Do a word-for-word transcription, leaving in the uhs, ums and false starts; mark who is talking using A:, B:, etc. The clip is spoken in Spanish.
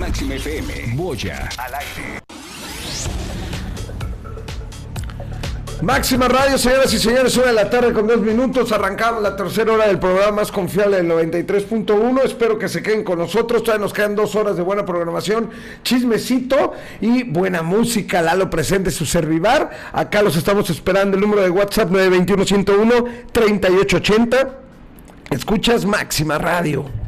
A: Máxima F M. Boya al aire.
B: Máxima Radio, señoras y señores, una de la tarde con dos minutos, arrancamos la tercera hora del programa más confiable del noventa y tres punto uno, espero que se queden con nosotros, todavía nos quedan dos horas de buena programación, chismecito y buena música. Lalo presente, su servivar, acá los estamos esperando, el número de WhatsApp nueve dos uno, uno uno, tres ocho ocho cero, escuchas Máxima Radio.